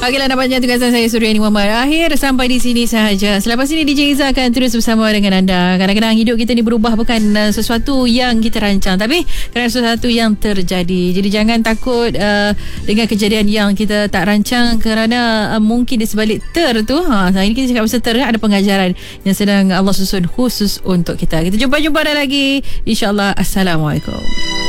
Okeylah, nampaknya tugasan saya Suryani Muhammad akhir sampai di sini sahaja. Selepas ini DJ Izzah akan terus bersama dengan anda. Kadang-kadang hidup kita ni berubah bukan sesuatu yang kita rancang, tapi kerana sesuatu yang terjadi. Jadi jangan takut dengan kejadian yang kita tak rancang, kerana mungkin di sebalik tu hari ini kita cakap pasal ada pengajaran yang sedang Allah susun khusus untuk kita. Kita jumpa lagi, InsyaAllah. Assalamualaikum.